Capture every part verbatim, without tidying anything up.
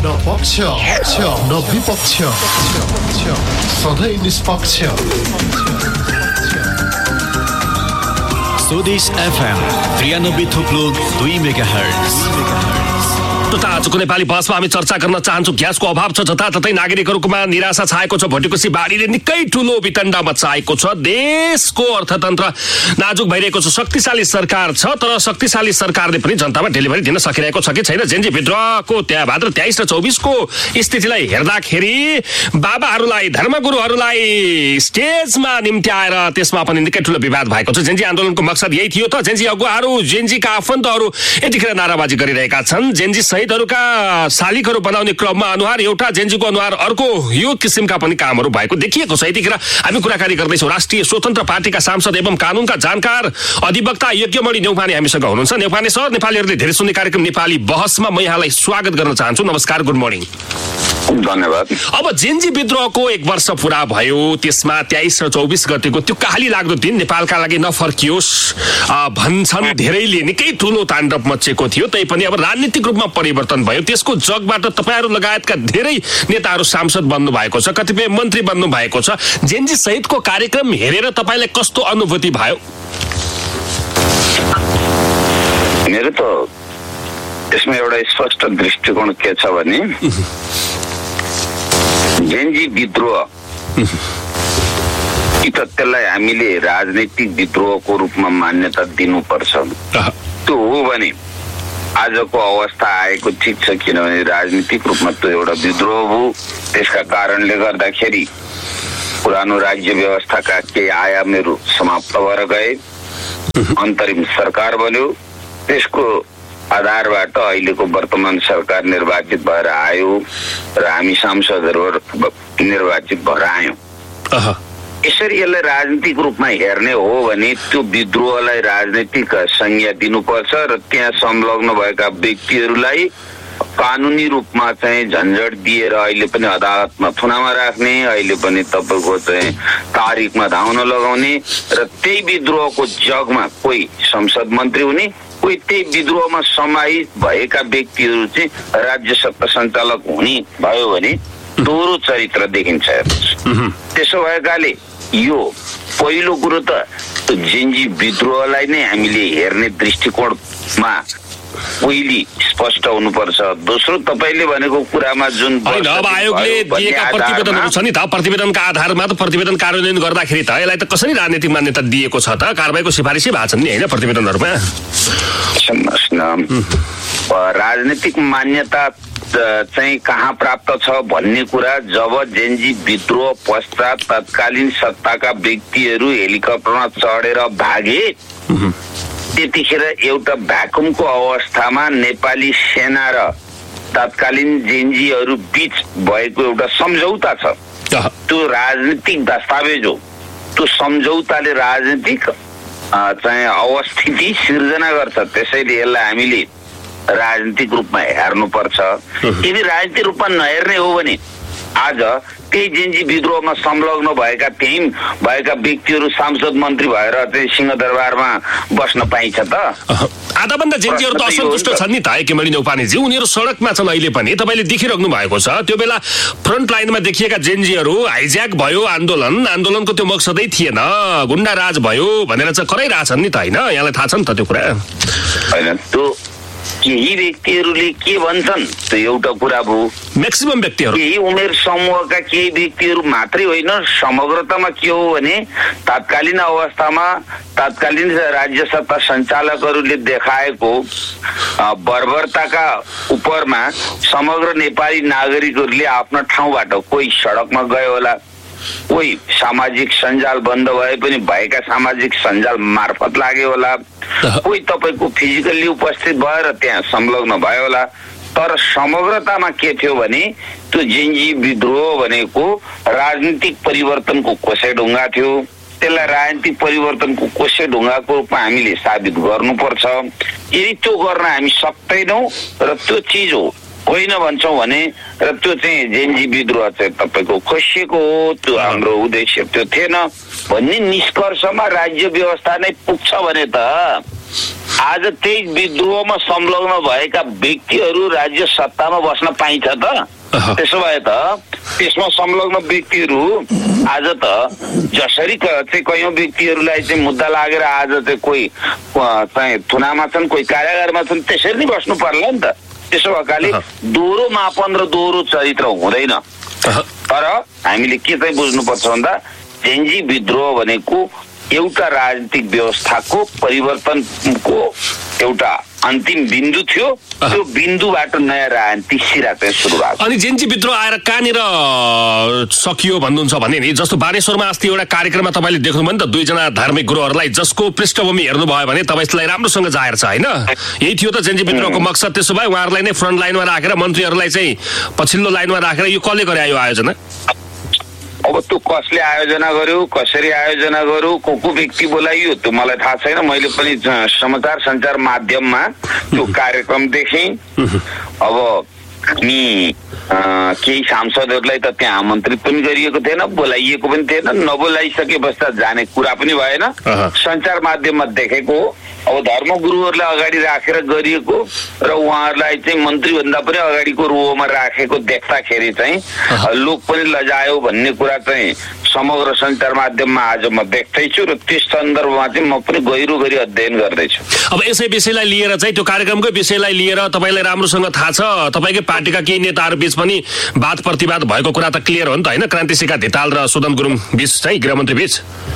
न पक्ष न विपक्ष, सधैँ निष्पक्ष। स्वदेश एफएम त्रियानब्बे थुप्लो दुई मेगा हर्ट्ज। त आजको नेपाली बसमा हामी चर्चा गर्न चाहन्छौँ। ग्यासको अभाव छ, जताततै नागरिकहरूमा निराशा छाएको छ, भोटेकोसी बाढीले निकै ठुलो वितण्डा मचाएको छ, देशको अर्थतन्त्र नाजुक भइरहेको छ। शक्तिशाली सरकार छ, तर शक्तिशाली सरकारले पनि जनतामा डेलिभरी दिन सकिरहेको छ कि छैन? जेन्जी विद्रोहको त्यहाँ भाद्र तेइस र चौबिसको स्थितिलाई हेर्दाखेरि बाबाहरूलाई, धर्मगुरुहरूलाई स्टेजमा निम्त्याएर त्यसमा पनि निकै ठुलो विवाद भएको छ। जेन्जी आन्दोलनको मकसद यही थियो त? जेन्जी अगुवाहरू, जेन्जीका आफन्तहरू यतिखेर नाराबाजी गरिरहेका छन्। जेन्जी शहीदहरूका शालिगहरू बनाउने क्रममा अनुहार एउटा, जेन्जीको अनुहार अर्को, यो किसिमका पनि कामहरू भएको देखिएको छ। यतिखेर हामी कुराकानी गर्दैछौँ। राष्ट्रिय स्वतन्त्र पार्टीका सांसद एवं कानुनका जानकार अधिवक्ता यज्ञमणि न्यौपाने हामीसँग हुनुहुन्छ। न्यौपाने सर, नेपालीहरूले धेरै सुन्ने कार्यक्रम नेपाली बहसमा म यहाँलाई स्वागत गर्न चाहन्छु। नमस्कार, गुड मर्निङ। धन्यवाद। अब जेन्जी विद्रोहको एक वर्ष पुरा भयो, त्यसमा तेइस र चौबिस गतेको त्यो काली लाग्दो दिन नेपालका लागि नफर्कियोस् भन्छन् धेरैले। निकै ठुलो ताण्डव मचेको थियो, तैपनि अब राजनीतिक रूपमा परिवर्तन भयो। त्यसको जगबाट तपाईँहरू लगायतका धेरै नेताहरू सांसद बन्नु भएको छ, कतिपय मन्त्री बन्नु भएको छ। जेन्जी सहितको कार्यक्रम हेरेर तपाईँलाई कस्तो अनुभूति भयो? मेरो त यसमा एउटा स्पष्ट दृष्टिकोण के छ भने जेन्जी विद्रोह कि त त्यसलाई हामीले राजनीतिक विद्रोहको रूपमा मान्यता दिनुपर्छ। त्यो हो भने आजको अवस्था आएको ठिक छ, किनभने राजनीतिक रूपमा त्यो एउटा विद्रोह हो। त्यसका कारणले गर्दाखेरि पुरानो राज्य व्यवस्थाका केही आयामहरू समाप्त भएर गए, अन्तरिम सरकार बन्यो, त्यसको आधारबाट अहिलेको वर्तमान सरकार निर्वाचित भएर आयो र हामी सांसदहरू निर्वाचित भएर आयौँ। यसरी यसलाई राजनीतिक रूपमा हेर्ने हो भने त्यो विद्रोहलाई राजनीतिक संज्ञा दिनुपर्छ र त्यहाँ संलग्न भएका व्यक्तिहरूलाई कानुनी रूपमा चाहिँ झन्झट दिएर अहिले पनि अदालतमा थुनामा राख्ने, अहिले पनि तपाईँको चाहिँ तारिखमा धाउन लगाउने र त्यही विद्रोहको जगमा कोही संसद मन्त्री हुने, कोही त्यही विद्रोहमा समाहित भएका व्यक्तिहरू चाहिँ राज्य सत्ता सञ्चालक हुने भयो भने दोहोरो चरित्र देखिन्छ। त्यसो भएकाले यो पहिलो कुरो त जेन्जी विद्रोहलाई नै हामीले हेर्ने दृष्टिकोणमा पहिले स्पष्ट हुनुपर्छ। दोस्रो, तपाईले भनेको कुरामा जुन अब आयोगले दिएका प्रतिवेदनहरू छ नि त, प्रतिवेदनका आधारमा त प्रतिवेदन कार्यान्वयन गर्दाखेरि त यसलाई त कसरी राजनीतिक मान्यता दिएको छ त? कारबाहीको सिफारिसै भएको छन् नि होइन प्रतिवेदनहरूमा? राजनीतिक मान्यता चाहिँ कहाँ प्राप्त छ भन्ने कुरा जब जेन्जी विद्रोह पश्चात तत्कालीन सत्ताका व्यक्तिहरू हेलिकप्टरमा चढेर भागे, त्यतिखेर एउटा भ्याकुमको अवस्थामा नेपाली सेना र तत्कालीन जेन्जीहरू बीच भएको एउटा सम्झौता छ। त्यो राजनीतिक दस्तावेज हो। त्यो सम्झौताले राजनीतिक चाहिँ अवस्थिति सिर्जना गर्छ। त्यसैले यसलाई हामीले राजनीतिक रूपमा हेर्नुपर्छ। यदि राजनीतिक रूपमा नहेर्ने हो भने आज त्यही जेन्जी विद्रोहमा संलग्न भएका त्यही भएका व्यक्तिहरू सांसद मन्त्री भएर चाहिँ सिंहदरबारमा बस्न पाइन्छ त? आधाभन्दा जेन्जीहरू त असन्तुष्ट छन् नि त यज्ञमणि न्यौपानेजी। उनीहरू सडकमा छन् अहिले पनि, तपाईँले देखिराख्नु भएको छ। त्यो बेला फ्रन्ट लाइनमा देखिएका जेन्जीहरू हाइज्याक भयो आन्दोलन, आन्दोलनको त्यो मकसदै थिएन, गुण्डा राज भयो भनेर चाहिँ कराइरहेछन् नि त होइन? यहाँलाई थाहा छ नि त त्यो कुरा? होइन, त्यो केही व्यक्तिहरूले के भन्छन् त्यो एउटा कुरा भयो। म्याक्सिमम व्यक्तिहरू, केही उमेर समूहका केही व्यक्तिहरू मात्रै होइन, समग्रतामा के हो भने तत्कालीन अवस्थामा तत्कालीन राज्य सत्ता सञ्चालकहरूले देखाएको बर्बरताका उपरमा समग्र नेपाली नागरिकहरूले आफ्नो ठाउँबाट कोही सडकमा गयो होला, कोही सामाजिक सञ्जाल बन्द भए पनि भएका सामाजिक सञ्जाल मार्फत लाग्यो होला, कोही तपाईँको फिजिकल्ली उपस्थित भएर त्यहाँ संलग्न भयो होला। तर समग्रतामा के थियो भने त्यो जेन्जी विद्रोह भनेको राजनीतिक परिवर्तनको कोसे ढुङ्गा थियो। त्यसलाई राजनीतिक परिवर्तनको कोसे ढुङ्गाको रूपमा हामीले साबित गर्नुपर्छ। यदि त्यो गर्न हामी सक्दैनौँ र त्यो चिज हो होइन भन्छौँ भने र त्यो चाहिँ जेन्जी विद्रोह चाहिँ तपाईँको खोसिएको हो, त्यो हाम्रो उद्देश्य त्यो थिएन भन्ने निष्कर्षमा राज्य व्यवस्था नै पुग्छ भने त आज त्यही विद्रोहमा संलग्न भएका व्यक्तिहरू राज्य सत्तामा बस्न पाइन्छ त? त्यसो भए त त्यसमा संलग्न व्यक्तिहरू आज त जसरी चाहिँ कयौं व्यक्तिहरूलाई चाहिँ मुद्दा लागेर आज चाहिँ कोही चाहिँ थुनामा छन्, कोही कारागारमा छन्, त्यसरी नै बस्नु पर्ला नि त। त्यसो भएकाले दोहोरो मापन र दोहोरो चरित्र हुँदैन। तर हामीले के चाहिँ बुझ्नुपर्छ भन्दा जेन्जी विद्रोह भनेको एउटा राजनीतिक व्यवस्थाको परिवर्तनको एउटा अन्तिम बिन्दु थियो। त्यो बिन्दुबाट नयाँ राजनीतिक सिरा चाहिँ सुरु भएको। अनि जेन्जी विद्रोह आएर कहाँनिर सकियो भन्नुहुन्छ भने नि, जस्तो बानेश्वरमा अस्ति एउटा कार्यक्रममा तपाईँले देख्नुभयो नि त, दुईजना धार्मिक गुरुहरूलाई जसको पृष्ठभूमि हेर्नुभयो भने तपाईँलाई राम्रोसँग जाहेर छ होइन? यही थियो त जेन्जी विद्रोहको मकसद। त्यसो भए उहाँहरूलाई नै फ्रन्ट लाइनमा राखेर मन्त्रीहरूलाई चाहिँ पछिल्लो लाइनमा राखेर यो कसले गरे यो आयोजना? अब त्यो कसले आयोजना गर्यो, कसरी आयोजना गर्यो, को को व्यक्ति बोलाइयो त्यो मलाई थाहा छैन। मैले पनि समाचार सञ्चार माध्यममा त्यो कार्यक्रम देखेँ। अब हामी केही सांसदहरूलाई त त्यहाँ आमन्त्रित पनि गरिएको थिएन, बोलाइएको पनि थिएन, नबोलाइसके पश्चात जाने कुरा पनि भएन। सञ्चार माध्यममा देखेको अब धर्मगुरुहरूलाई अगाडि राखेर गरिएको र उहाँहरूलाई चाहिँ मन्त्रीभन्दा पनि अगाडिको रोमा राखेको देख्दाखेरि चाहिँ लोक पनि लजायो भन्ने कुरा चाहिँ समग्र सञ्चार माध्यममा आज म देख्दैछु र त्यस सन्दर्भमा चाहिँ म पनि गहिरो गरी अध्ययन गर्दैछु। अब यसै विषयलाई लिएर चाहिँ त्यो कार्यक्रमकै विषयलाई लिएर तपाईँलाई राम्रोसँग थाहा छ, तपाईँकै पार्टीका केही नेताहरू बीच पनि वाद प्रतिवाद भएको कुरा त क्लियर हो नि त होइन? क्रान्तिसिका धिताल र सुदन गुरुङ बीच चाहिँ गृहमन्त्री बीच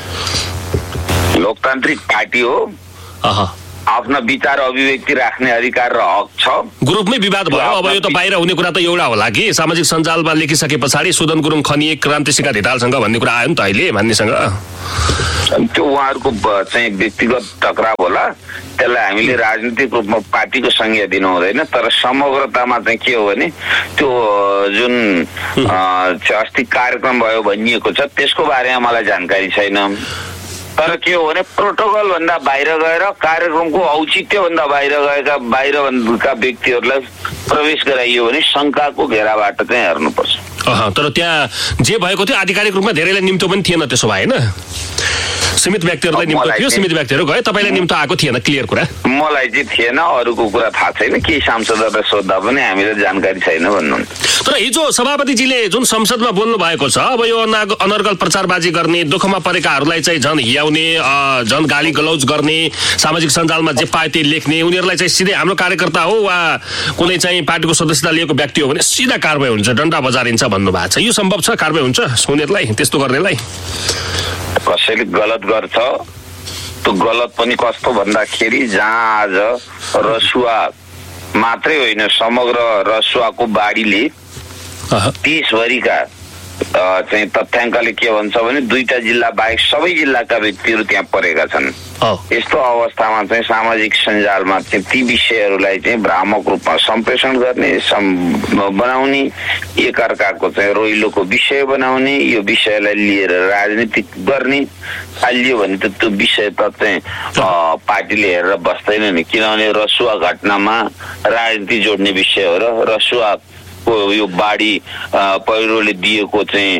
लोकतान्त्रिक पार्टी हो, आफ्ना विचार अभिव्यक्ति राख्ने अधिकार र हक छ। ग्रुपमै विवाद भयो। अब यो त बाहिर हुने कुरा त एउटा होला कि सामाजिक सञ्जालमा लेखिसके पछाडि सुदन गुरुङ खनिए क्रान्तिसिका धितालसँग भन्ने कुरा आयो नि त अहिले मान्नेसँग। त्यो उहाँहरूको चाहिँ व्यक्तिगत टकराव होला, त्यसलाई हामीले राजनीतिक रूपमा पार्टीको संज्ञा दिनु हुँदैन। तर समग्रतामा चाहिँ के हो भने त्यो जुन अस्ति कार्यक्रम भयो भनिएको छ त्यसको बारेमा मलाई जानकारी छैन। तर के हो भने प्रोटोकल भन्दा बाहिर गएर कार्यक्रमको औचित्य भन्दा बाहिर गएका बाहिरका व्यक्तिहरूलाई प्रवेश गराइयो भने शङ्काको घेराबाट चाहिँ हेर्नुपर्छ। तर त्यहाँ जे भएको थियो आधिकारिक रूपमा धेरैलाई निम्तो पनि थिएन। त्यसो भए होइन, सीमित व्यक्तिहरूलाई निम्तो थियो, सीमित व्यक्तिहरू गए, तपाईँलाई निम्तो आएको थिएन। क्लियर कुरा मलाई चाहिँ थिएन, अरूको कुरा थाहा छैन। केही सांसदहरूलाई सोद्धा पनि हामीले जानकारी छैन भन्नुहुन्छ। तर हिजो सभापतिजीले जुन संसदमा बोल्नु भएको छ, अब यो अनर्गल प्रचारबाजी गर्ने, दुःखमा परेकाहरूलाई चाहिँ झन् हियाउने, झन् गाली गलौज गर्ने, सामाजिक सञ्जालमा जे पाए त्यही लेख्ने, उनीहरूलाई चाहिँ सिधै हाम्रो कार्यकर्ता हो वा कुनै चाहिँ पार्टीको सदस्यता लिएको व्यक्ति हो भने सिधा कारबाही हुन्छ, डन्डा बजारिन्छ भन्नु भएको छ। यो सम्भव छ? कारबाही हुन्छ उनीहरूलाई त्यस्तो गर्नेलाई? कसैले गलत गर्छ त्यो गलत पनि कस्तो भन्दाखेरि जहाँ आज रसुवा मात्रै होइन समग्र रसुवाको बाढीले देशभरिका चाहिँ तथ्याङ्कले के भन्छ भने दुईटा जिल्ला बाहेक सबै जिल्लाका व्यक्तिहरू त्यहाँ परेका छन्। यस्तो अवस्थामा चाहिँ सामाजिक सञ्जालमा चाहिँ ती विषयहरूलाई चाहिँ भ्रामक रूपमा सम्प्रेषण गर्ने, बनाउने, एकअर्काको चाहिँ रोइलोको विषय बनाउने, यो विषयलाई लिएर राजनीति गर्ने थालियो भने त त्यो विषय त चाहिँ पार्टीले हेरेर बस्दैन नि। किनभने रसुवा घटनामा राजनीति जोड्ने विषय हो र रसुवा यो बाढी पहिरोले दिएको चाहिँ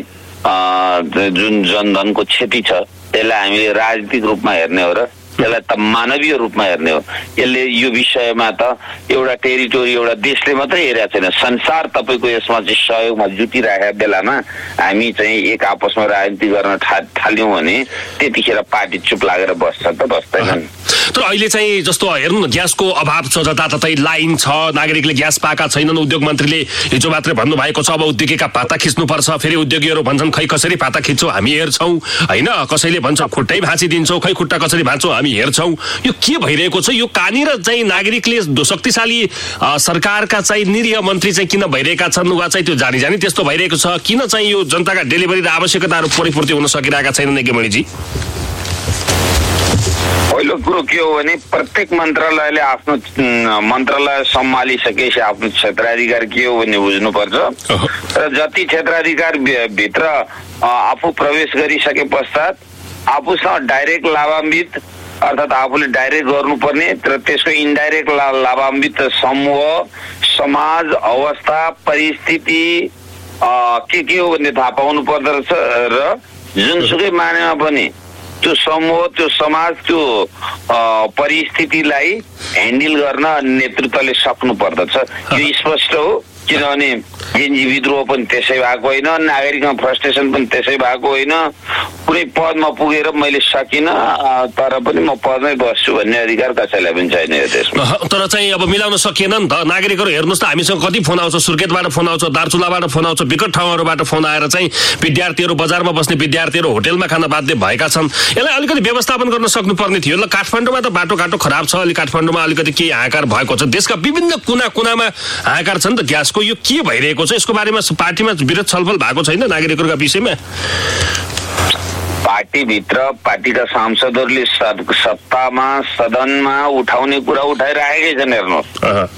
जुन जनधनको क्षति छ त्यसलाई हामीले राजनीतिक रूपमा हेर्ने हो र त्यसलाई त मानवीय रूपमा हेर्ने हो। यसले यो विषयमा त एउटा टेरिटोरी एउटा देशले मात्रै हेरेको छैन, संसार तपाईँको यसमा चाहिँ सहयोगमा जुटिरहेको बेलामा हामी चाहिँ एक आपसमा राजनीति गर्न थाल्यौँ भने त्यतिखेर पार्टी चुप लागेर बस्छ त बस्दैनन्। तर अहिले चाहिँ जस्तो हेर्नु न, ग्यासको अभाव छ, जताततै लाइन छ, नागरिकले ग्यास पाएका छैनन्। उद्योग मन्त्रीले हिजो मात्रै भन्नुभएको छ अब उद्योगीका पाता खिच्नुपर्छ। फेरि उद्योगीहरू भन्छन् खै कसरी पाता खिच्छौ हामी हेर्छौँ होइन, कसैले भन्छ खुट्टै भाँचिदिन्छौँ, खै खुट्टा कसरी भाँच्छौँ हामी हेर्छौँ। यो के भइरहेको छ? यो कहाँनिर चाहिँ नागरिकले शक्तिशाली सरकारका चाहिँ निरीह मन्त्री चाहिँ किन भइरहेका छन् वा चाहिँ त्यो जानी जानी त्यस्तो भइरहेको छ? किन चाहिँ यो जनताका डेलिभरी र आवश्यकताहरू परिपूर्ति हुन सकिरहेका छैनन् नेकेमणिजी? पहिलो कुरो के हो भने प्रत्येक मन्त्रालयले आफ्नो मन्त्रालय सम्हालिसकेपछि आफ्नो क्षेत्राधिकार के हो भन्ने बुझ्नुपर्छ र जति क्षेत्राधिकार भित्र आफू प्रवेश गरिसके पश्चात आफूसँग डाइरेक्ट लाभान्वित अर्थात् आफूले डाइरेक्ट गर्नुपर्ने र त्यसको इन्डाइरेक्ट लाभान्वित समूह, समाज, अवस्था, परिस्थिति के के हो भन्ने थाहा पाउनु पर्दो रहेछ र जुनसुकै मानेमा पनि त्यो समूह त्यो समाज त्यो परिस्थितिलाई ह्यान्डल गर्न नेतृत्वले सक्नु पर्दछ। यो स्पष्ट हो, किनभने जेएनजी विद्रोह पनि त्यसै भएको होइन, नागरिकमा फ्रस्ट्रेसन पनि त्यसै भएको होइन। कुनै पदमा पुगेर मैले सकिनँ तर पनि म पदमै बस्छु भन्ने अधिकार कसैलाई पनि छैन यो देशमा। तर चाहिँ अब मिलाउन सकिएन नि त। नागरिकहरू हेर्नुहोस् त, हामीसँग कति फोन आउँछ, सुर्खेतबाट फोन आउँछ, दार्चुलाबाट फोन आउँछ, विकट ठाउँहरूबाट फोन आएर चाहिँ विद्यार्थीहरू, बजारमा बस्ने विद्यार्थीहरू होटेलमा खान बाध्य भएका छन्। यसलाई अलिकति व्यवस्थापन गर्न सक्नुपर्ने थियो। ल काठमाडौँमा त बाटोघाटो खराब छ, अलिक काठमाडौँमा अलिकति केही हाहाकार भएको छ, देशका विभिन्न कुना कुनामा हाहाकार छ नि त ग्यासको। यो के भइरहेको छ, यसको बारेमा पार्टीमा विरोध छलफल भएको छैन नागरिकहरूका विषयमा? पार्टीभित्र पार्टीका सांसदहरूले सत्तामा सदनमा उठाउने कुरा उठाइराखेकै छन्। हेर्नुहोस्,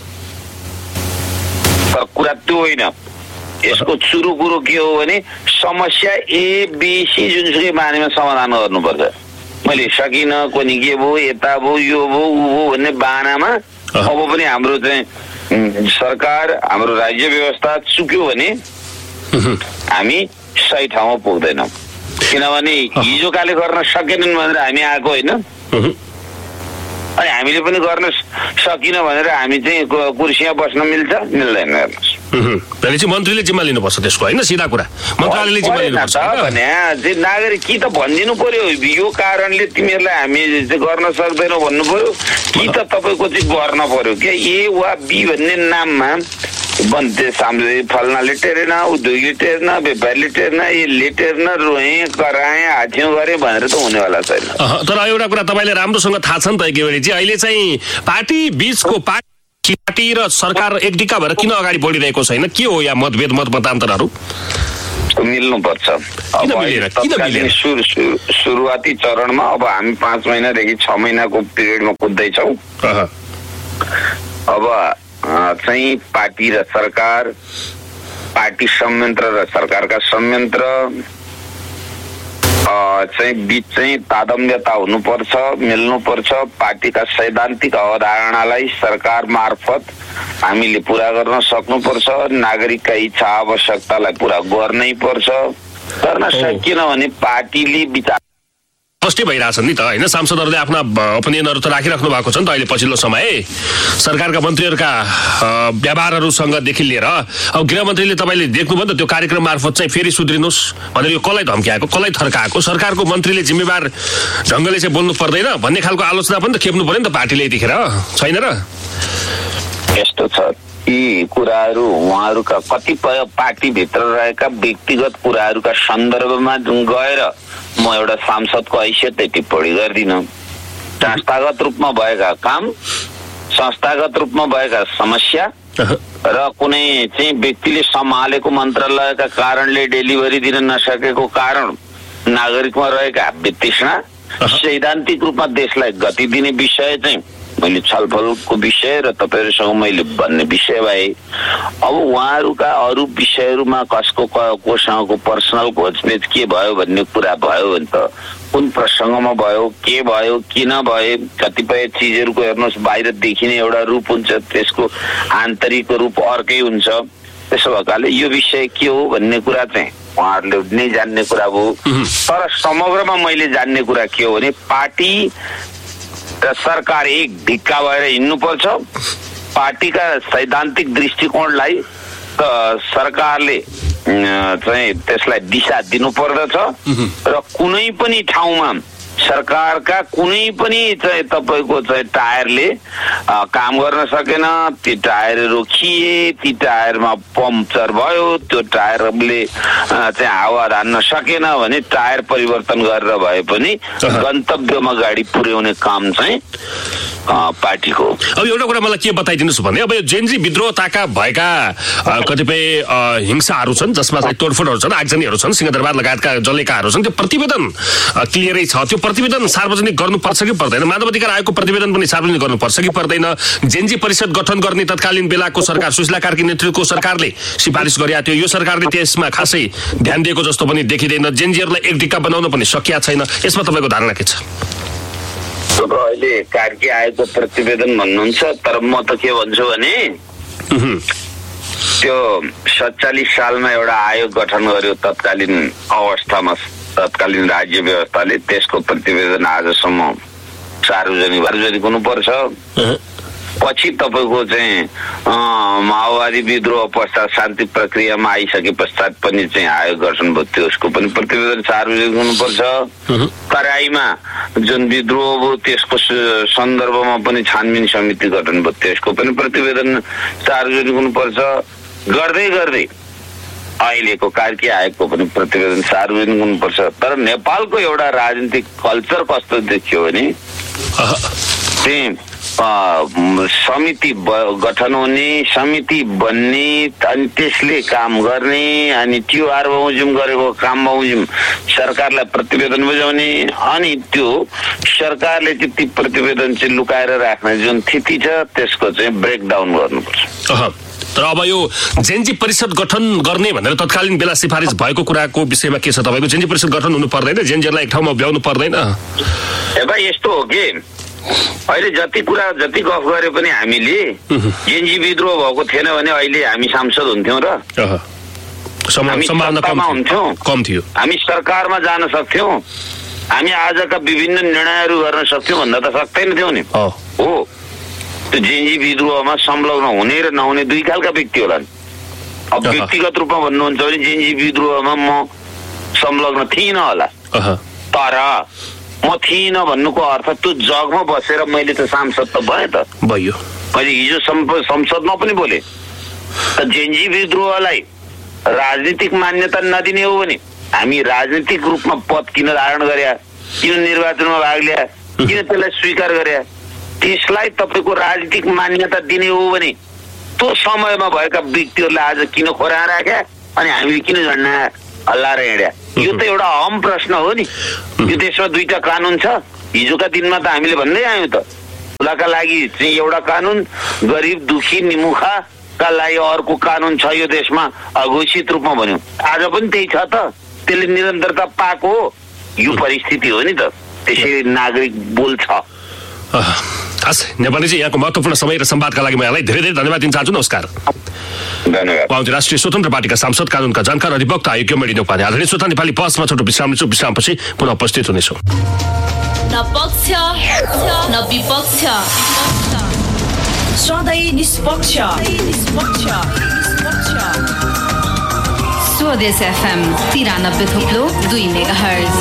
तर कुरा त्यो होइन। यसको सुरु कुरो के हो भने समस्या ए बेसी जुनसुकै बारेमा समाधान गर्नुपर्छ। मैले सकिनँ, कोनी के भयो, यता भयो, यो भयो, ऊ भयो भन्ने बाहनामा अब पनि हाम्रो चाहिँ सरकार, हाम्रो राज्य व्यवस्था चुक्यो भने हामी सही ठाउँमा पुग्दैनौँ। किनभने हिजोकाले गर्न सकेनन् भनेर हामी आएको होइन, अनि हामीले पनि गर्न सकिन भनेर हामी चाहिँ कुर्सीमा बस्न मिल्छ? मिल्दैन। हेर्नुहोस्, भनेपछि मन्त्रीले जिम्मा लिनुपर्छ त्यसको, होइन? सिधा कुरा मन्त्रालयले जिम्मा लिनुपर्छ भने नागरिक कि त भनिदिनु पर्यो यो कारणले तिमीहरूलाई हामी गर्न सक्दैनौ भन्नु पर्यो, कि त तपाईँको चाहिँ गर्न पर्यो क्या ए वा बी भन्ने नाममा बन्थे सामले फल्नाले टेरेन, उद्योगीले टेर्न, व्यापारीले टेर्न, यसले टेर्न, रोएँ कराएँ हाथ्यौँ गरेँ भनेर त हुनेवाला छैन। तर एउटा कुरा तपाईँले राम्रोसँग थाहा छ नि त एकेबेली चाहिँ अहिले चाहिँ पार्टी बिचको पार्टी र सरकार एक डिक्का भएर किन अगाडि बढिरहेको छैन? के हो या मतभेद मत मतान्तरहरू? मिल्नुपर्छ। सुरुवाती चरणमा अब हामी पाँच महिनादेखि छ महिनाको पिरियडमा कुद्दैछौँ। अब चाहिँ पार्टी र सरकार, पार्टी संयन्त्र र सरकारका संयन्त्र चाहिँ बीच चाहिँ तादम्यता हुनुपर्छ, मिल्नुपर्छ। पार्टीका सैद्धान्तिक अवधारणालाई सरकार मार्फत हामीले पुरा गर्न सक्नुपर्छ। नागरिकका इच्छा आवश्यकतालाई पुरा गर्नै पर्छ। गर्न सकिएन भने पार्टीले विचार स्पष्टै भइरहेछन् नि त, होइन? सांसदहरूले आफ्ना ओपिनियनहरू त राखिराख्नु भएको छ नि त अहिले पछिल्लो समय सरकारका मन्त्रीहरूका व्यवहारहरूसँगदेखि लिएर। अब गृहमन्त्रीले तपाईँले देख्नुभयो नि त त्यो कार्यक्रम मार्फत चाहिँ फेरि सुध्रिनुहोस् भनेर यो कसलाई धम्क्याएको, कसलाई थर्काएको? सरकारको मन्त्रीले जिम्मेवार ढङ्गले चाहिँ बोल्नु पर्दैन भन्ने खालको आलोचना पनि त खेप्नु पर्यो नि त पार्टीले यतिखेर, छैन र? यस्तो छ, यी कुराहरू उहाँहरूका कतिपय पार्टीभित्र रहेका व्यक्तिगत कुराहरूका सन्दर्भमा गएर म एउटा सांसदको हैसियतले टिप्पणी गर्दिनँ। संस्थागत रूपमा भएका काम, संस्थागत रूपमा भएका समस्या र कुनै चाहिँ व्यक्तिले सम्हालेको मन्त्रालयका कारणले डेलिभरी दिन नसकेको कारण नागरिकमा रहेका वितृष्णा, सैद्धान्तिक रूपमा देशलाई गति दिने विषय चाहिँ मैले छलफलको विषय र तपाईँहरूसँग मैले भन्ने विषय भए। अब उहाँहरूका अरू विषयहरूमा कसको कोसँगको पर्सनल खोजमेज के भयो भन्ने कुरा भयो भने त कुन प्रसङ्गमा भयो, के भयो, किन भयो, कतिपय चिजहरूको हेर्नुहोस् बाहिर देखिने एउटा रूप हुन्छ, त्यसको आन्तरिक रूप अर्कै हुन्छ। त्यसो भएकाले यो विषय के हो भन्ने कुरा चाहिँ उहाँहरूले नै जान्ने कुरा हो। तर समग्रमा मैले जान्ने कुरा के हो भने पार्टी र सरकार एक ढिक्का भएर हिँड्नुपर्छ। पार्टीका सैद्धान्तिक दृष्टिकोणलाई सरकारले चाहिँ त्यसलाई दिशा दिनु पर्दछ र कुनै पनि ठाउँमा सरकारका कुनै पनि चाहिँ तपाईँको चाहिँ टायरले काम गर्न सकेन, ती टायर रोकिए, ती टायरमा पम्पचर भयो, त्यो टायरले चाहिँ हावा धान्न सकेन भने टायर परिवर्तन गरेर भए पनि गन्तव्यमा गाडी पुर्याउने काम चाहिँ पार्टीको। अब एउटा कुरा मलाई के बताइदिनुहोस् भने अब यो जेएनजी विद्रोहताका भएका कतिपय हिंसाहरू छन् जसमा चाहिँ तोडफोडहरू छन्, आगजनीहरू छन्, सिंहदरबार लगायतका जलेकाहरू छन्, त्यो प्रतिवेदन क्लियरै छ। त्यो प्रतिवेदन सार्वजनिक गर्नुपर्छ कि पर्दैन? मानव अधिकार आयोगको प्रतिवेदन पनि सार्वजनिक गर्नुपर्छ कि पर्दैन? जेएनजी परिषद गठन गर्ने तत्कालीन बेलाको सरकार, सुशीला कार्की नेतृत्वको सरकारले सिफारिस गरेका थियो। यो सरकारले त्यसमा खासै ध्यान दिएको जस्तो पनि देखिँदैन। जेएनजीहरूलाई एक ढिक्का बनाउन पनि सकिया छैन। यसमा तपाईँको धारणा के छ? अहिले कार्की आयोगको प्रतिवेदन भन्नुहुन्छ, तर म त के भन्छु भने त्यो सत्तालीस सालमा एउटा आयोग गठन गर्यो तत्कालीन अवस्थामा तत्कालीन राज्य व्यवस्थाले त्यसको प्रतिवेदन आजसम्म सार्वजनिक सार्वजनिक हुनुपर्छ। पछि तपाईँको चाहिँ माओवादी विद्रोह पश्चात शान्ति प्रक्रियामा आइसके पश्चात पनि चाहिँ आयोग गठन भयो, त्यसको पनि प्रतिवेदन सार्वजनिक हुनुपर्छ। तराईमा जुन विद्रोह भयो त्यसको सन्दर्भमा पनि छानबिन समिति गठन भयो, त्यसको पनि प्रतिवेदन सार्वजनिक हुनुपर्छ। गर्दै गर्दै अहिलेको कार्की आयोगको पनि प्रतिवेदन सार्वजनिक हुनुपर्छ। तर नेपालको एउटा राजनीतिक कल्चर कस्तो देखियो भने चाहिँ समिति गठन हुने, समिति बन्ने, अनि त्यसले काम गर्ने, अनि त्यो आर बमोजिम गरेको काम बमोजिम सरकारलाई प्रतिवेदन बुझाउने, अनि त्यो सरकारले ती प्रतिवेदन चाहिँ लुकाएर राख्ने जुन स्थिति छ त्यसको चाहिँ ब्रेकडाउन गर्नुपर्छ। तर अब यो जेन्जी परिषद गठन गर्ने भनेर तत्कालीन बेला सिफारिस भएको कुराको विषयमा के छ तपाईँको? जेन्जी परिषद गठन हुनु पर्दैन, जेन्जीलाई एक ठाउँमा भ्याउनु पर्दैन? ए भाइ यस्तो हो कि अहिले जति कुरा जति गफ गरे पनि हामीले जेन्जी विद्रोह भएको थिएन भने अहिले हामी सांसद हुन्थ्यौँ र हामी सत्तामा हुन्थ्यौँ, कम थियो, हामी सरकारमा जान सक्थ्यौँ, हामी आजका विभिन्न निर्णयहरू गर्न सक्थ्यौँ भन्दा त सक्दैन थियौँ नि। हो, त्यो जेन्जी विद्रोहमा संलग्न हुने र नहुने दुई खालका व्यक्ति होला नि। अब व्यक्तिगत रूपमा भन्नुहुन्छ भने जेन्जी विद्रोहमा म संलग्न थिइनँ होला, तर म थिइनँ भन्नुको अर्थ त्यो जगमा बसेर मैले त सांसद त भएँ त भयो। मैले हिजो संसदमा पनि बोले त जेन्जी विद्रोहलाई राजनीतिक मान्यता नदिने हो भने हामी राजनीतिक रूपमा पद किन धारण गरे, किन निर्वाचनमा भाग लिया, किन त्यसलाई स्वीकार गरे, त्यसलाई तपाईँको राजनीतिक मान्यता दिने हो भने त्यो समयमा भएका व्यक्तिहरूलाई आज किन खोरा राख्या अनि हामीले किन झन्डा हल्लाएर हिँड्या? यो त एउटा अहम प्रश्न हो नि। यो देशमा दुईटा कानुन छ, हिजोका दिनमा त हामीले भन्दै आयौँ त, ठुलाका लागि चाहिँ एउटा कानुन, गरिब दुखी निमुखाका लागि अर्को कानुन छ यो देशमा अघोषित रूपमा भन्यौँ। आज पनि त्यही छ त, त्यसले निरन्तरता पाएको हो, यो परिस्थिति हो नि त, त्यसरी नागरिक बोल्छ। हस्, नेपालीजी यहाँको महत्त्वपूर्ण समय र संवादका लागि म यहाँलाई धेरै धेरै धन्यवाद दिन चाहन्छु। नमस्कार। धन्यवाद। राष्ट्रिय स्वतन्त्र पार्टीका सांसद, कानुनका जानकार अधिवक्ता आयुक्त मेडी नेपाली। आदरणीय श्रोता, नेपाली पक्षमा छोटो विश्राम लिन्छौँ, विश्रामपछि पुनः उपस्थित हुनेछौँ। न पक्ष न विपक्ष, सधैँ निष्पक्ष। स्वदेश एफएम तिरानब्बे थोप्लो दुई मेगा हर्ज।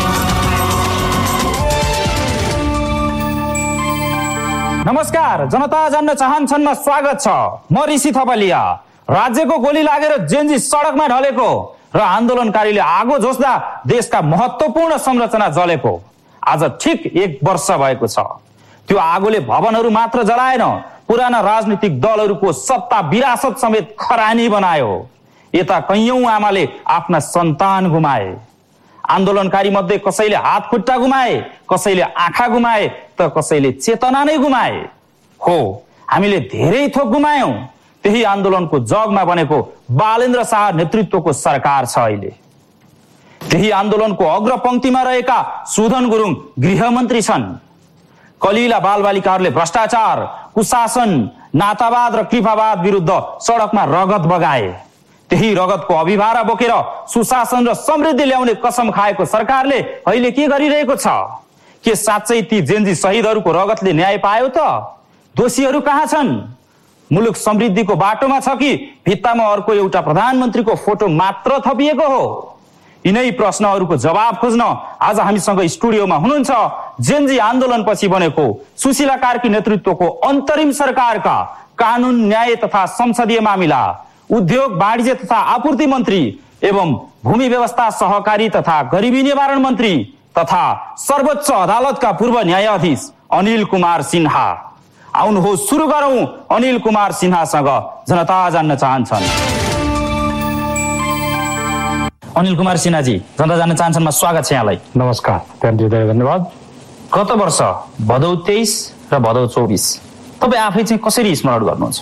नमस्कार, जनता जान्न चाहन्छन् स्वागत छ। म ऋषि थपलिया। राज्यको गोली लागेर जेन्जी सडकमा ढलेको र आन्दोलनकारीले आगो जोस्दा देशका महत्त्वपूर्ण संरचना जलेको आज ठिक एक वर्ष भएको छ। त्यो आगोले भवनहरू मात्र जलाएन, पुराना राजनीतिक दलहरूको सत्ता विरासत समेत खरानी बनायो। यता कैयौं आमाले आफ्ना सन्तान गुमाए। आन्दोलनकारी मध्ये कसैले हात खुट्टा गुमाए, कसैले आँखा गुमाए, त कसैले चेतना नै गुमाए। हो, हामीले धेरै थोक गुमायौं। त्यही आन्दोलनको जगमा बनेको बालेन्द्र शाह नेतृत्वको सरकार छ अहिले। त्यही आन्दोलनको अग्रपंक्तिमा रहेका सुधन गुरुङ गृहमन्त्री छन्। कलिला बालबालिकाहरूले भ्रष्टाचार, कुशासन, नातावाद र कृपावाद विरुद्ध सडकमा रगत बगाए। त्यही रगतको अभिभारा बोकेर सुशासन र समृद्धि ल्याउने कसम खाएको सरकारले अहिले के गरिरहेको छ? के साँच्चै ती जेन्जी शहीदहरूको रगतले न्याय पायो त? दोषीहरू कहाँ छन्? मुलुक समृद्धिको बाटोमा छ कि भित्तामा अर्को एउटा प्रधानमन्त्रीको फोटो मात्र थपिएको हो? यिनै प्रश्नहरूको जवाब खोज्न आज हामीसँग स्टुडियोमा हुनुहुन्छ जेन्जी आन्दोलनपछि बनेको सुशीला कार्की नेतृत्वको अन्तरिम सरकारका कानुन, न्याय तथा संसदीय मामिला, उद्योग, वाणिज्य तथा आपूर्ति मन्त्री एवं भूमि व्यवस्था, सहकारी तथा गरिबी निवारण मन्त्री तथा सर्वोच्च अदालतका पूर्व न्यायाधीश अनिल कुमार सिन्हा। आउनुहोस् सुरु गरौं अनिल कुमार सिन्हासँग जनता जान्न चाहन्छन्। अनिल कुमार सिन्हाजी, जनता जान्न चाहन्छनमा स्वागत छ यहाँलाई। नमस्कार, धेरै धन्यवाद। गत वर्ष भदौ तेइस र भदौ चौबिस तपाईँ आफै चाहिँ कसरी स्मरण गर्नुहुन्छ?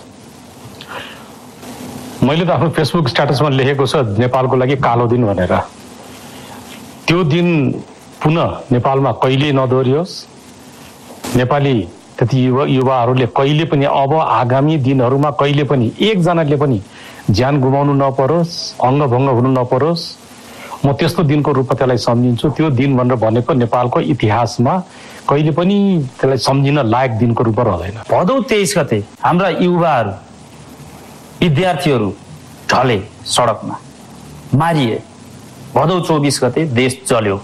मैले त आफ्नो फेसबुक स्ट्याटसमा लेखेको छ नेपालको लागि कालो दिन भनेर। त्यो दिन पुनः नेपालमा कहिले नदोहोरियोस्, नेपाली त्यति युवा युवाहरूले कहिले पनि अब आगामी दिनहरूमा कहिले पनि एकजनाले पनि ज्यान गुमाउनु नपरोस्, अङ्गभङ्ग हुनु नपरोस्, म त्यस्तो दिनको रूपमा त्यसलाई सम्झिन्छु। त्यो दिन भनेर भनेको नेपालको इतिहासमा कहिले पनि त्यसलाई सम्झिन लायक दिनको रूपमा रहँदैन। भदौ तेइस गते हाम्रा युवाहरू विद्यार्थीहरू ढले सडकमा, मारिए। भदौ चौबिस गते देश जल्यो।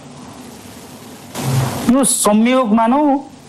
यो संयोग मानौ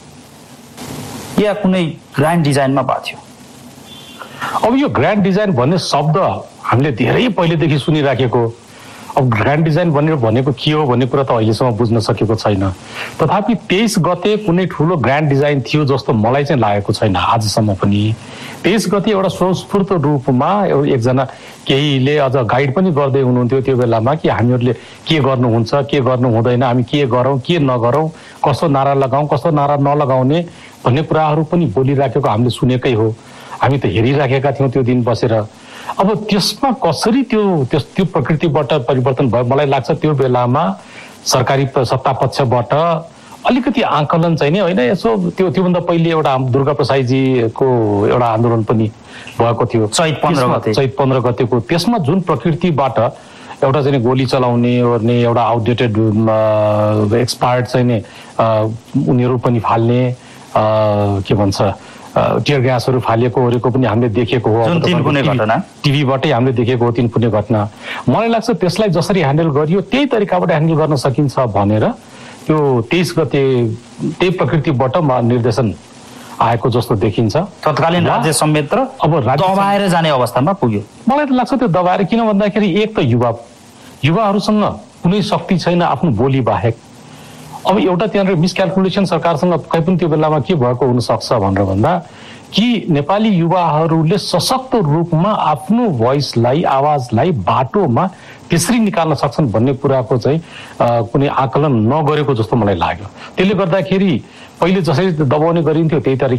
या कुनै ग्रान्ड डिजाइनमा भएको थियो? अब यो ग्रान्ड डिजाइन भन्ने शब्द हामीले धेरै पहिलेदेखि सुनिराखेको। अब ग्रान्ड डिजाइन भनेर भनेको के हो भन्ने कुरा त अहिलेसम्म बुझ्न सकेको छैन। तथापि तेइस गते कुनै ठुलो ग्रान्ड डिजाइन थियो जस्तो मलाई चाहिँ लागेको छैन आजसम्म पनि। तेइस गते एउटा स्वस्फूर्त रूपमा एकजना केहीले अझ गाइड पनि गर्दै हुनुहुन्थ्यो त्यो बेलामा कि हामीहरूले के गर्नुहुन्छ, के गर्नु हुँदैन, हामी के गरौँ, के नगरौँ, कस्तो नारा लगाउँ, कस्तो नारा नलगाउने भन्ने कुराहरू पनि बोलिराखेको हामीले सुनेकै हो। हामी त हेरिराखेका थियौँ त्यो दिन बसेर। अब त्यसमा कसरी त्यो त्यस त्यो प्रकृतिबाट परिवर्तन भयो मलाई लाग्छ त्यो बेलामा सरकारी सत्ता पक्षबाट अलिकति आकलन चाहिँ नि होइन। यसो त्यो त्योभन्दा पहिले एउटा दुर्गा प्रसाईजीको एउटा आन्दोलन पनि भएको थियो चैत पन्ध्र गते चैत पन्ध्र गतेको। त्यसमा जुन प्रकृतिबाट एउटा चाहिँ गोली चलाउने ओर्ने एउटा आउटडेटेड एक्सपायर्ड चाहिँ नि उनीहरू पनि फाल्ने के भन्छ टियर ग्यासहरू फालिएको ओरेको पनि हामीले देखेको हो। टिभीबाटै हामीले देखेको हो तीन पुण्य घटना। मलाई लाग्छ त्यसलाई जसरी ह्यान्डल गरियो त्यही तरिकाबाट ह्यान्डल गर्न सकिन्छ भनेर त्यो तेइस गते त्यही प्रकृतिबाट निर्देशन आएको जस्तो देखिन्छ। तत्कालीन राज्य संयन्त्र अब दबाएर जाने अवस्थामा पुग्यो। मलाई त लाग्छ त्यो दबाएर किन भन्दाखेरि एक त युवा युवाहरूसँग कुनै शक्ति छैन आफ्नो बोली बाहेक। अब एउटा त्यहाँनिर मिसक्यालकुलेसन सरकारसँग कहीँ पनि त्यो बेलामा के भएको हुनसक्छ भनेर भन्दा कि नेपाली युवाहरूले सशक्त रूपमा आफ्नो भोइसलाई आवाजलाई बाटोमा त्यसरी निकाल्न सक्छन् भन्ने कुराको चाहिँ कुनै आकलन नगरेको जस्तो मलाई लाग्यो। त्यसले गर्दाखेरि पहिले जसरी दबाउने गरिन्थ्यो त्यही तरिका